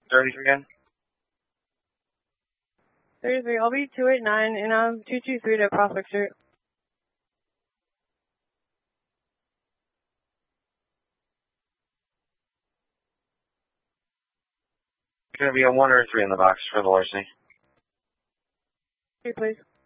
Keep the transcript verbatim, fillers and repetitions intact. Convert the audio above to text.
thirty-three again? thirty-three, I'll be two eighty-nine and I'm two two three to Prospect Street. It's going to be a one or a three in the box for the larceny. Three, please.